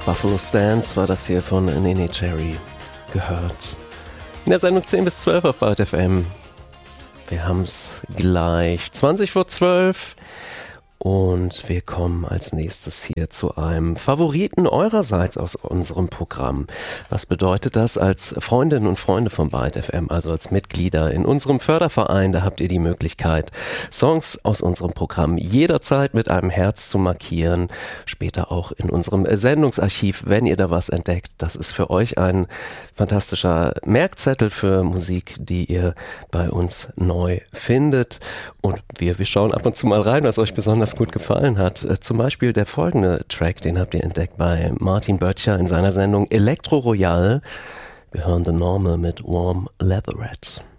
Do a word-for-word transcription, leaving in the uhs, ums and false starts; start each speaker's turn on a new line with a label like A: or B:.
A: Buffalo Stance war das hier von Neneh Cherry gehört. In der Sendung zehn bis zwölf auf Byte F M. Wir haben es gleich zwanzig vor zwölf. Und wir kommen als nächstes hier zu einem Favoriten eurerseits aus unserem Programm. Was bedeutet das als Freundinnen und Freunde von Byte F M, also als Mitglieder in unserem Förderverein? Da habt ihr die Möglichkeit, Songs aus unserem Programm jederzeit mit einem Herz zu markieren. Später auch in unserem Sendungsarchiv, wenn ihr da was entdeckt. Das ist für euch ein fantastischer Merkzettel für Musik, die ihr bei uns neu findet. Und wir, wir schauen ab und zu mal rein, was euch besonders gut gefallen hat. Zum Beispiel der folgende Track, den habt ihr entdeckt bei Martin Böttcher in seiner Sendung Elektro Royal. Wir hören The Normal mit Warm Leatherette.